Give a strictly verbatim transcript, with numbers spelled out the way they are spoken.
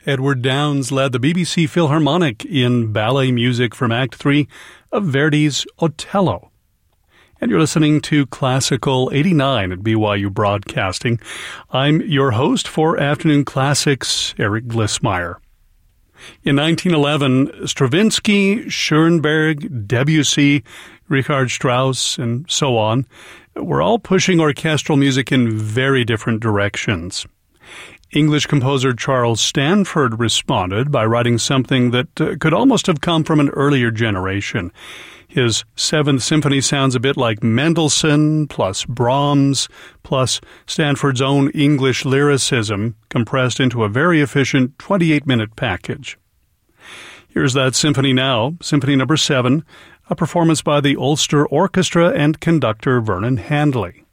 Edward Downes led the B B C Philharmonic in ballet music from Act three of Verdi's Otello. And you're listening to Classical eighty-nine at B Y U Broadcasting. I'm your host for Afternoon Classics, Eric Glissmeyer. In nineteen eleven, Stravinsky, Schoenberg, Debussy, Richard Strauss, and so on were all pushing orchestral music in very different directions. English composer Charles Stanford responded by writing something that uh, could almost have come from an earlier generation. His Seventh Symphony sounds a bit like Mendelssohn, plus Brahms, plus Stanford's own English lyricism, compressed into a very efficient twenty-eight minute package. Here's that symphony now, Symphony Number seven, a performance by the Ulster Orchestra and conductor Vernon Handley.